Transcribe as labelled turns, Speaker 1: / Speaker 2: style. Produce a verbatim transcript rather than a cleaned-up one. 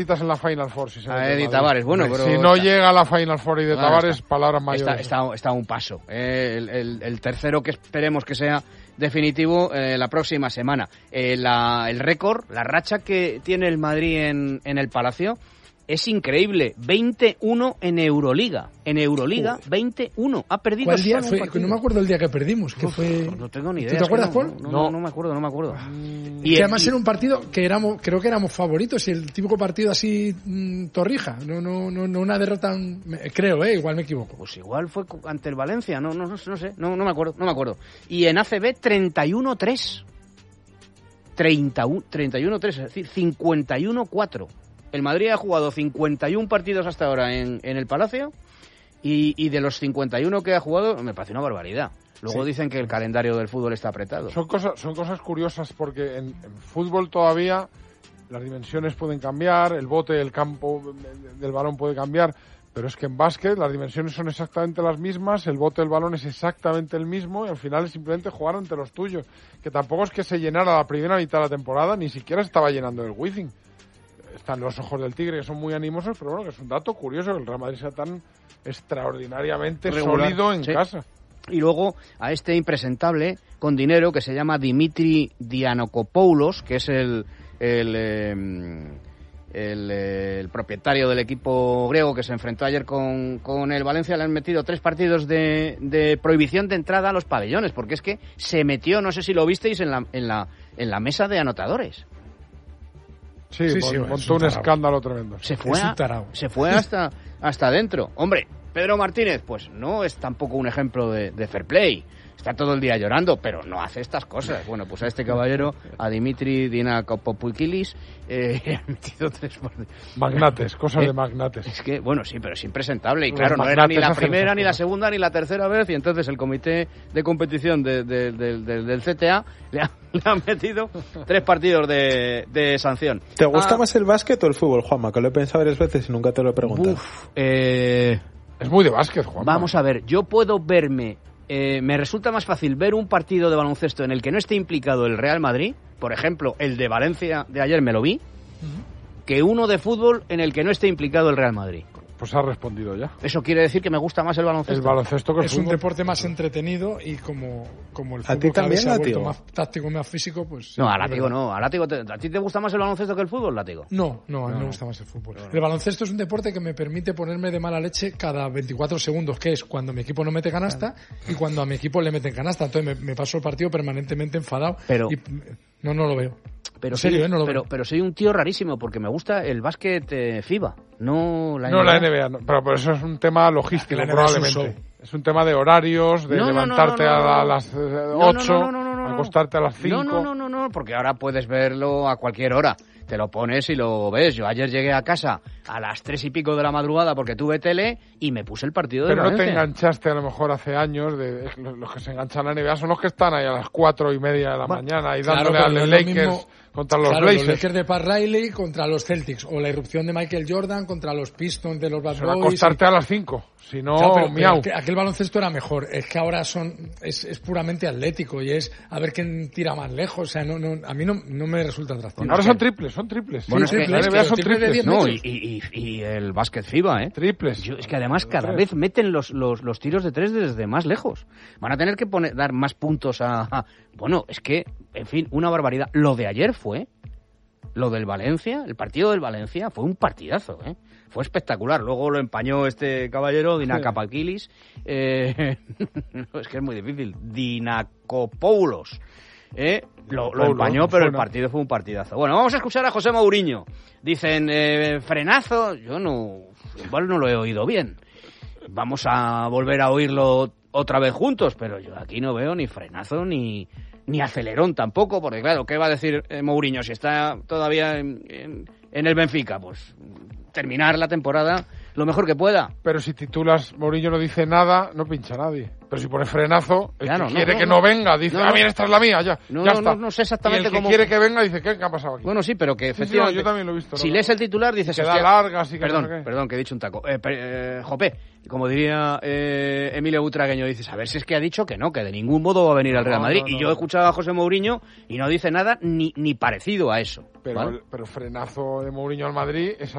Speaker 1: en la Final Four, si se
Speaker 2: a Eddie Tavares, bueno, pero
Speaker 1: si no está, llega a la Final Four y de bueno, Tavares, está, palabras mayores.
Speaker 2: Está, está, está a un paso. Eh, el, el, el tercero que esperemos que sea definitivo eh, la próxima semana. Eh, la, el récord, la racha que tiene el Madrid en, en el Palacio es increíble. veintiuno en Euroliga. En Euroliga, uh, veintiuno. Ha perdido
Speaker 3: ¿Cuál día fue? No me acuerdo el día que perdimos. Que
Speaker 2: Uf,
Speaker 3: fue...
Speaker 2: No tengo ni idea.
Speaker 3: ¿Tú te acuerdas,
Speaker 2: no,
Speaker 3: Paul?
Speaker 2: No, no, no me acuerdo, no me acuerdo.
Speaker 3: Mm, y que además era un partido que éramos, creo que éramos favoritos, y el típico partido así mmm, torrija. No, no, no, no una derrota, creo, eh, igual me equivoco.
Speaker 2: Pues igual fue ante el Valencia, no, no, no, no sé, no, no me acuerdo, no me acuerdo. Y en A C B treinta y uno tres. treinta, treinta y uno tres, es decir, cincuenta y uno cuatro. El Madrid ha jugado cincuenta y uno partidos hasta ahora en, en el Palacio y, y de los cincuenta y uno que ha jugado me parece una barbaridad. Luego sí. Dicen que el calendario del fútbol está apretado.
Speaker 1: Son cosas, son cosas curiosas porque en, en fútbol todavía las dimensiones pueden cambiar, el bote, el campo del balón puede cambiar, pero es que en básquet las dimensiones son exactamente las mismas, el bote del balón es exactamente el mismo y al final es simplemente jugar ante los tuyos. Que tampoco es que se llenara la primera mitad de la temporada, ni siquiera estaba llenando el Wizzing. Están los ojos del tigre, que son muy animosos, pero bueno, que es un dato curioso que el Real Madrid sea tan extraordinariamente regular, sólido en sí. casa.
Speaker 2: Y luego a este impresentable con dinero que se llama Dimitri Dianakopoulos, que es el el, eh, el, eh, el propietario del equipo griego que se enfrentó ayer con, con el Valencia. Le han metido tres partidos de, de prohibición de entrada a los pabellones, porque es que se metió, no sé si lo visteis, en la, en la, en la mesa de anotadores.
Speaker 1: Sí, sí, sí, montó un, un escándalo tremendo.
Speaker 2: Se fue, a, se fue hasta, hasta adentro. Hombre, Pedro Martínez, pues no es tampoco un ejemplo de, de fair play. Está todo el día llorando, pero no hace estas cosas. Bueno, pues a este caballero, a Dimitri Dianakopoulos, eh, han metido tres...
Speaker 1: Magnates, cosas
Speaker 2: eh,
Speaker 1: de magnates.
Speaker 2: Es que, bueno, sí, pero es impresentable. Y claro, no era ni la primera, ni la segunda, ni la tercera vez. Y entonces el comité de competición de, de, de, de, del C T A le ha, le ha metido tres partidos de, de sanción.
Speaker 4: ¿Te gusta
Speaker 2: ah,
Speaker 4: más el básquet o el fútbol, Juanma? Que lo he pensado varias veces y nunca te lo he preguntado.
Speaker 2: Uf, eh...
Speaker 1: Es muy de básquet, Juanma.
Speaker 2: Vamos a ver, yo puedo verme... Eh, me resulta más fácil ver un partido de baloncesto en el que no esté implicado el Real Madrid, por ejemplo, el de Valencia de ayer me lo vi, uh-huh. que uno de fútbol en el que no esté implicado el Real Madrid.
Speaker 1: Pues ha respondido ya.
Speaker 2: Eso quiere decir que me gusta más el baloncesto.
Speaker 1: El baloncesto que el
Speaker 3: es
Speaker 1: fútbol.
Speaker 3: Un deporte más entretenido y como, como el fútbol
Speaker 4: ¿A ti también,
Speaker 3: se ha vuelto
Speaker 4: Látigo?
Speaker 3: Más táctico, más físico, pues...
Speaker 2: No, a Látigo no. A, Látigo te, ¿A ti te gusta más el baloncesto que el fútbol, Látigo?
Speaker 3: No, no, a mí no. me gusta más el fútbol. No, no. El baloncesto es un deporte que me permite ponerme de mala leche cada veinticuatro segundos, que es cuando mi equipo no mete canasta y cuando a mi equipo le meten canasta. Entonces me, me paso el partido permanentemente enfadado.
Speaker 2: Pero...
Speaker 3: Y, no, no lo veo.
Speaker 2: Pero,
Speaker 3: en serio,
Speaker 2: soy,
Speaker 3: ¿eh? no lo
Speaker 2: pero,
Speaker 3: veo.
Speaker 2: pero soy un tío rarísimo porque me gusta el básquet eh, FIBA, no la N B A.
Speaker 1: No la N B A, no, pero por eso es un tema logístico, probablemente. Es un, es un tema de horarios, de no, levantarte no, no, no, no. a las ocho, no, no, no, no, no, no. acostarte a las cinco.
Speaker 2: No, no, no, no, no, porque ahora puedes verlo a cualquier hora. Te lo pones y lo ves. Yo ayer llegué a casa a las tres y pico de la madrugada porque tuve tele y me puse el partido de
Speaker 1: Pero
Speaker 2: Valencia.
Speaker 1: no te enganchaste a lo mejor hace años. De, los que se enganchan a la N B A son los que están ahí a las cuatro y media de la bueno, mañana y dándole claro, a los Lakers mismo, contra los
Speaker 3: claro,
Speaker 1: Blazers.
Speaker 3: Los Lakers de Pat Riley contra los Celtics o la irrupción de Michael Jordan contra los Pistons de los Bad Boys.
Speaker 1: Acostarte y... a las cinco. Si no,
Speaker 3: claro, pero,
Speaker 1: miau.
Speaker 3: Pero aquel baloncesto era mejor. Es que ahora son es, es puramente atlético y es a ver quién tira más lejos. O sea, no, no, a mí no, no me resulta atractivo.
Speaker 1: Ahora son triples, son triples.
Speaker 2: Bueno,
Speaker 1: sí,
Speaker 2: es que,
Speaker 1: la N B A son
Speaker 3: triples.
Speaker 1: triples.
Speaker 2: No, y, y, y el básquet FIBA, ¿eh?
Speaker 1: Triples.
Speaker 2: Yo, es que además cada vez meten los, los, los tiros de tres desde más lejos. Van a tener que poner, dar más puntos a, a... Bueno, es que, en fin, una barbaridad. Lo de ayer fue... Lo del Valencia, el partido del Valencia, fue un partidazo, ¿eh? Fue espectacular. Luego lo empañó este caballero, Dianakopoulos. Eh, no, es que es muy difícil. Dianakopoulos. Eh, lo, lo empañó, pero el partido fue un partidazo. Bueno, vamos a escuchar a José Mourinho. Dicen, eh, frenazo. Yo no, igual no lo he oído bien. Vamos a volver a oírlo otra vez juntos, pero yo aquí no veo ni frenazo ni... ni acelerón tampoco, porque claro, ¿qué va a decir eh, Mourinho si está todavía en, en, en el Benfica? Pues terminar la temporada lo mejor que pueda.
Speaker 1: Pero si titulas, Mourinho no dice nada, no pincha a nadie. Pero si pone frenazo, el
Speaker 2: Claro,
Speaker 1: que
Speaker 2: no,
Speaker 1: quiere
Speaker 2: no,
Speaker 1: que
Speaker 2: no.
Speaker 1: no venga, dice,
Speaker 2: No,
Speaker 1: ah,
Speaker 2: no.
Speaker 1: bien, esta es la mía, ya,
Speaker 2: No,
Speaker 1: ya
Speaker 2: no,
Speaker 1: está.
Speaker 2: no, no sé
Speaker 1: y
Speaker 2: exactamente
Speaker 1: el que
Speaker 2: cómo...
Speaker 1: quiere que venga, dice, ¿qué, qué ha pasado aquí?
Speaker 2: Bueno, sí, pero que
Speaker 1: Sí, sí, no,
Speaker 2: efectivamente...
Speaker 1: yo también lo he visto.
Speaker 2: Si
Speaker 1: ¿no?
Speaker 2: lees el titular, dices...
Speaker 1: Que da
Speaker 2: hostia,
Speaker 1: largas y que
Speaker 2: Perdón,
Speaker 1: no sé qué.
Speaker 2: perdón, que he dicho un taco. Eh, per- eh, Jope, como diría eh, Emilio Butragueño, dices, a ver si es que ha dicho que no, que de ningún modo va a venir al Real
Speaker 1: No,
Speaker 2: Madrid.
Speaker 1: no,
Speaker 2: y
Speaker 1: no.
Speaker 2: yo he escuchado a José Mourinho y no dice nada ni, ni parecido a eso.
Speaker 1: Pero,
Speaker 2: ¿vale?
Speaker 1: el- pero frenazo de Mourinho al Madrid es